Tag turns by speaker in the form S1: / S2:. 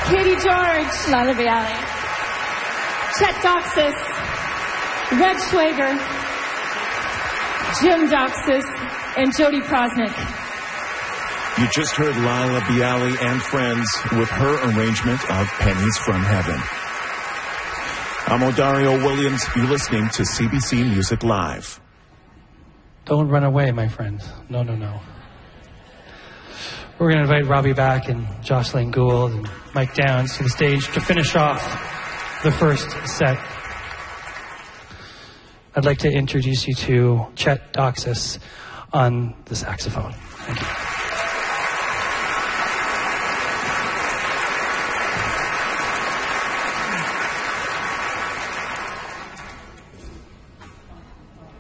S1: Katie George,
S2: Lila Bialy,
S1: Chet Doxis, Red Schwager, Jim Doxis, and Jody Prosnick.
S3: You just heard Lila Bialy and friends with her arrangement of Pennies from Heaven. I'm Odario Williams. You're listening to CBC Music Live.
S4: Don't run away, my friends. No, no, no. We're going to invite Robbie back and Jocelyn Gould and Mike Downs to the stage to finish off the first set. I'd like to introduce you to Chet Doxis on the saxophone. Thank you.